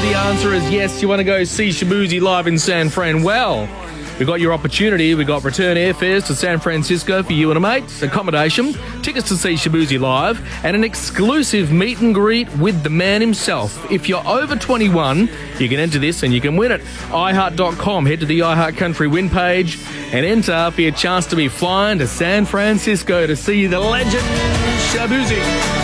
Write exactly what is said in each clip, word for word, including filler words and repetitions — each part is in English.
the answer is yes, you want to go see Shaboozey live in San Fran, well, we've got your opportunity. We've got return airfares to San Francisco for you and a mate, accommodation, tickets to see Shaboozey live, and an exclusive meet and greet with the man himself. If you're over twenty-one, you can enter this and you can win it. i heart dot com. Head to the iHeart Country win page and enter for your chance to be flying to San Francisco to see the legend Shaboozey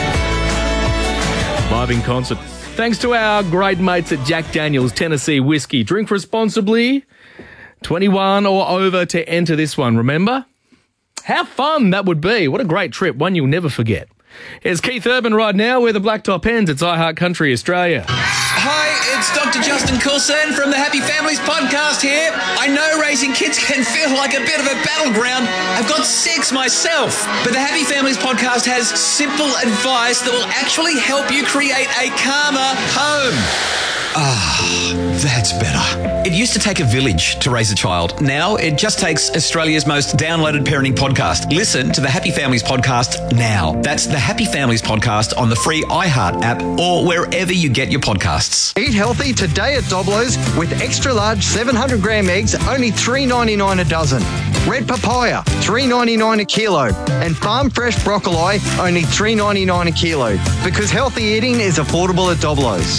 live in concert. Thanks to our great mates at Jack Daniel's Tennessee Whiskey. Drink responsibly. twenty-one or over to enter this one, remember? How fun that would be. What a great trip, one you'll never forget. Here's Keith Urban right now where the Blacktop ends. It's iHeart Country Australia. Hi, it's Doctor Justin Coulson from the Happy Families podcast here. I know raising kids can feel like a bit of a battleground. I've got six myself. But the Happy Families podcast has simple advice that will actually help you create a calmer home. Ah, that's better. It used to take a village to raise a child. Now it just takes Australia's most downloaded parenting podcast. Listen to the Happy Families podcast now. That's the Happy Families podcast on the free iHeart app or wherever you get your podcasts. Eat healthy today at Doblo's with extra large seven hundred gram eggs, only three ninety-nine a dozen. Red papaya, three ninety-nine a kilo. And farm fresh broccoli, only three ninety-nine a kilo. Because healthy eating is affordable at Doblo's.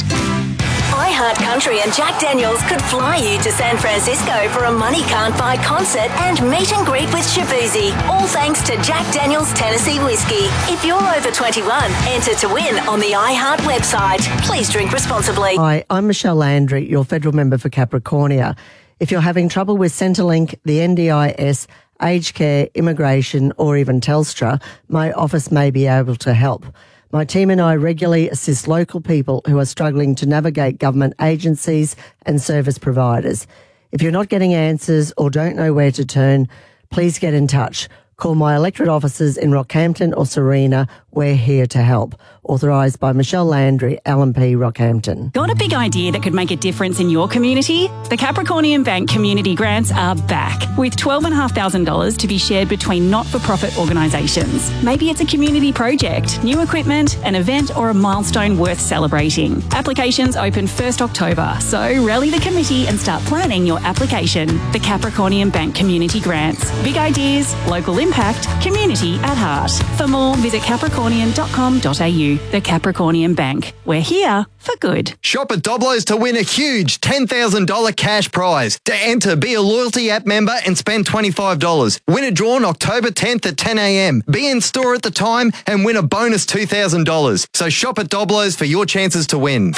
iHeart Country and Jack Daniels could fly you to San Francisco for a money can't buy concert and meet and greet with Shaboozey. All thanks to Jack Daniels Tennessee Whiskey. If you're over twenty-one, enter to win on the iHeart website. Please drink responsibly. Hi, I'm Michelle Landry, your federal member for Capricornia. If you're having trouble with Centrelink, the N D I S, aged care, immigration, or even Telstra, my office may be able to help. My team and I regularly assist local people who are struggling to navigate government agencies and service providers. If you're not getting answers or don't know where to turn, please get in touch. Call my electorate offices in Rockhampton or Serena. We're here to help. Authorised by Michelle Landry, L M P Rockhampton. Got a big idea that could make a difference in your community? The Capricornian Bank Community Grants are back with twelve thousand five hundred dollars to be shared between not-for-profit organisations. Maybe it's a community project, new equipment, an event or a milestone worth celebrating. Applications open first October, so rally the committee and start planning your application. The Capricornian Bank Community Grants. Big ideas, local impact, community at heart. For more, visit capricornian dot com dot a u. The Capricornian Bank. We're here for good. Shop at Doblo's to win a huge ten thousand dollars cash prize. To enter, be a loyalty app member and spend twenty-five dollars. Win a drawn October tenth at ten a m. Be in store at the time and win a bonus two thousand dollars. So shop at Doblo's for your chances to win.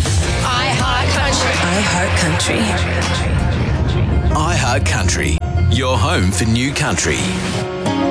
iHeart Country. iHeart Country. iHeart Country. Your home for new country.